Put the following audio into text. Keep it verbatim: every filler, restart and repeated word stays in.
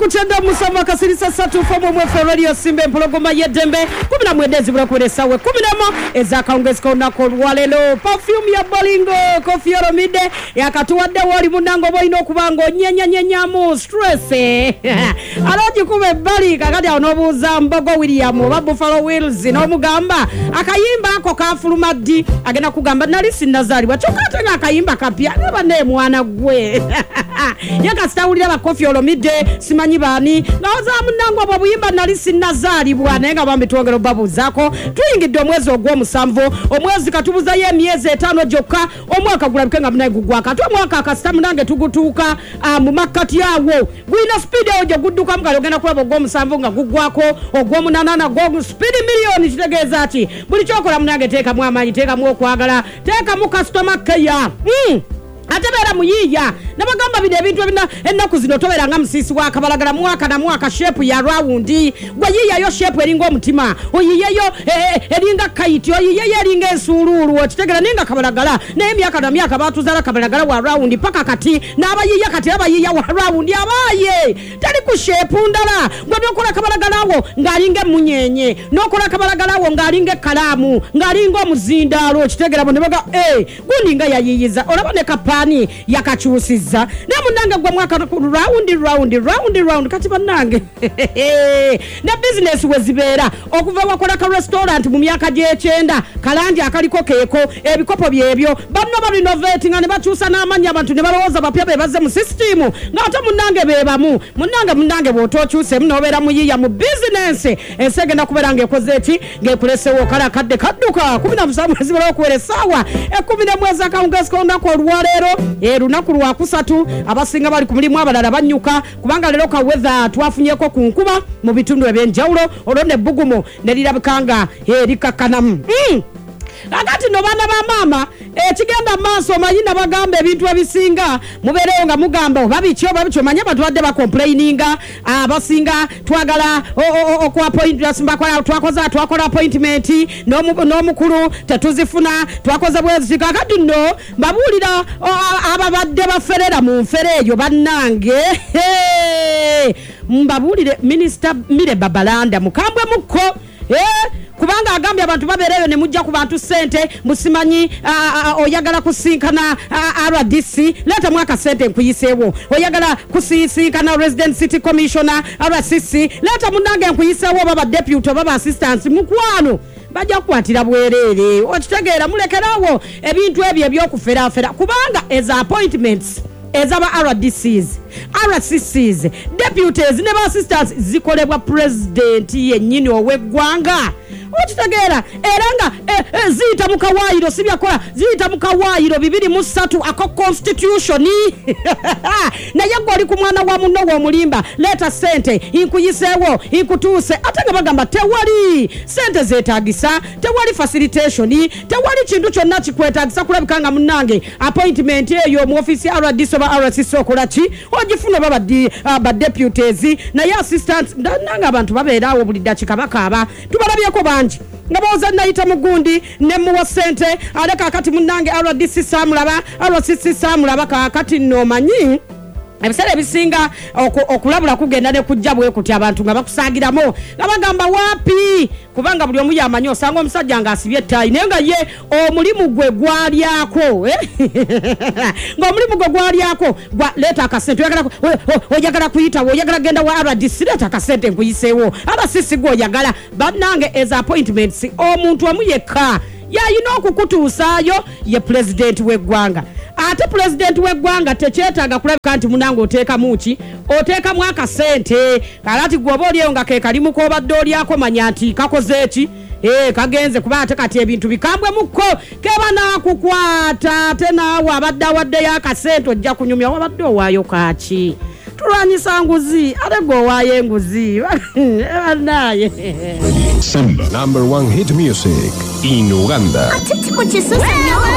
kutenda musama kasirisa satu fomu mwefe radio simbe mpologoma yedembe kumi na mwendezi bula kulesawe kumi na mo eza kaongezika unako walelo perfume ya Bolingo Koffi Olomide yakatuwadde wali munango boino kubango nyenya nyenyamu stress alaji kube bali kakati onobuza Mbogo William ba Buffalo Wheels no mugamba akayimba ako kafulumadi agenda kugamba nali sinazali bachokate nga akayimba kapya bane mwana gwe yakastawulira ba Koffi Olomide simanyi bani naoza munango abo buyimba nali sinazali bwana nga bambi twongero babu zako tuyingidde omwezi ogwo musanvu omwezi katubuza ye myezi etano jokka omwaka gulabike nga munayi gugwaka to omwaka akasita munange tugutuuka mu makati yawo gwina speed ojo gudduka mugalo genda kulaba ogwo musanvu nga gugwako ogwo munanana go speed million kitegeeza ati buli kyokola munange teeka mu amanyi teeka mu okwagala teeka mu customer care mm. Atebera muyiya nabagamba bide ebintu ebina ennaku zino tobera nga musisi wa kabalagala mwaka na mwaka shape ya round gwa yiya yo shape eringo omutima oyiyeyo eh, eringa kaiti oyiyeyo eringa ensululu okitegera ninga kabalagala naye myaka na myaka batuzala kabalagala wa round paka kati n'abayiya kati abayiya wa round abaye tali ku shape ndala gwa nokola kabalagala wo ngalinge munyenye nokola kabalagala wo ngalinge kalamu ngalingo omuzindalo okitegera bonebaga eh guninga yayiyiza olabone kapa ani yakachusiza na munange gwa mwaka round round round round kati banange na business wezibera okuva wakola ka restaurant mu myaka gy'ekyenda kalanje akaliko keeko ebikopo byebyo banno ba renovating ne bachusa n'amanya abantu ne balowooza bapya bebaze mu system ngata munange bebamu munange munange botochuse mnobera muyiya mu business esegenda kuberanga ekoze eki ngekulesewo kala kadde kadduka kumi na musanvu ezibala okuweresawa ekumi na mwezi akaungasko ndako olwalero e lunaku lwa kusatu abasinga bali ku mulimu abalala banyuka kubanga lero ka weather twafunyeko ku nkuba mu bitundu ebyenjawulo olonde bugumo ne lirabikanga e likakanamu mm. Agati no bana ba mama ekigenda maaso mayina bagamba ebintu ebisinga mubereyo nga mugamba babicho babicho manya batwadde ba complaininga abasinga twagala oku appointment mbakwa twakoza twakola appointment no no mukuru tetuzifuna twakoza bwezi kakati no babulira ababadde baferera mu nfereyo bannange mbabulire minister Mire Babalanda mukambwe mukko eh kubanga agambye abantu babereyo ne mujja ku bantu sente musimanyi oyagala kusinkana R D C leta mwaka sente nkuyisewo oyagala kusinkana resident city commissioner R C C leta munange nkuyisewo baba deputy baba assistants mukwano bajja kwatira bwerere okitegeera mulekerawo ebintu ebyo ebyokufera fera kubanga as appointments ezaba R D Cs R C Cs deputies ne assistants zikolebwa president yennyini oweggwanga okitegeera eranga e, e, zita mukawayiro sibyakola zita mukawayiro bibiri mu ssatu ako constitution naye goli ku mwana wa munno wo mulimba leta sente inkuyisewo inkutuuse atanga bagamba tewali sente zetagisa tewali facilitation tewali kintu kyonna kikwetagisa kulabikanga munange appointment eyo mu office R D C ba R C C okolachi ogifuna baba di uh, ba deputies naye assistants nanga abantu babeerawo buli dakika bakaba tubalabyeko banji ngaboza naita mugundi ne muwa sente aleka akati munange R D C samulaba R C C samulaba kakati no manyi ebisere ebisinga okulabula kugenda ne kujja bwe kuti abantu nga bakusagiramo ngabagamba wapi kubanga buli omu yamanyi osanga omusajja nga asibye tayi naye nga ye omulimu gwe gwalyako eh? nga omulimu gwe gwalyako gwa leta akasente oyagala oyagala kuyita oyagala genda wa R D C leta akasente nkuyiseewo R C C gwe oyagala bannange as appointments omuntu omuyeka yayina okukutuusaayo ye president w'eggwanga ate president w'eggwanga tekyetaaga kulabika nti munange oteeka muki oteeka mu akasente kalati gwoba olyeyo nga ke kalimu k'obadde olyako manya nti kakoze eki eh kagenze kuba ate kati ebintu bikambwe mukko keba nakukwata ate naawe abadde awaddeyo akasente ojja kunyumya wabadde owaayo kaaki tulwanyisa nguzi ate gwe owaayo enguzi naye Simba, number one hit music in Uganda.